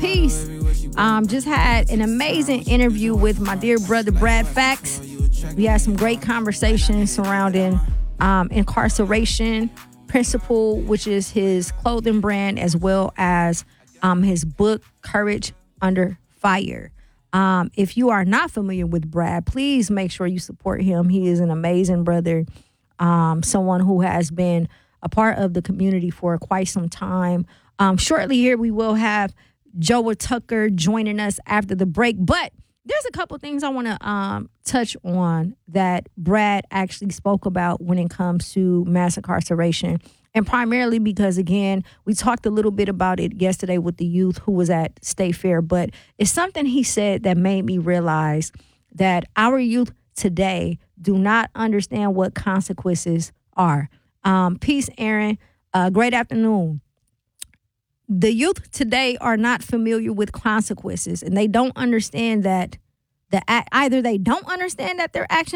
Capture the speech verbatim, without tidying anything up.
peace. Um, just had an amazing interview with my dear brother Brad Fax. We had some great conversations surrounding um, incarceration, Principle, which is his clothing brand, as well as um, his book, Courage Under Fire. Um, if you are not familiar with Brad, please make sure you support him. He is an amazing brother, um, someone who has been a part of the community for quite some time. Um, shortly here, we will have Joa Tucker joining us after the break. But there's a couple things I want to um, touch on that Brad actually spoke about when it comes to mass incarceration. And primarily because, again, we talked a little bit about it yesterday with the youth who was at State Fair. But it's something he said that made me realize that our youth today do not understand what consequences are. Um, peace, Aaron. Uh, great afternoon. The youth today are not familiar with consequences, and they don't understand that the either they don't understand that their actions